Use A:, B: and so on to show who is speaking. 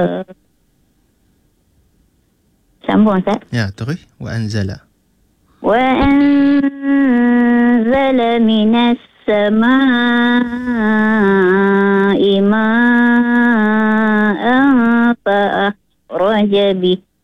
A: Sambung Ustaz.
B: Ya, terus. Wa anzala.
A: Wa anzala minas samaa'i ma'an fa'akhraja bihi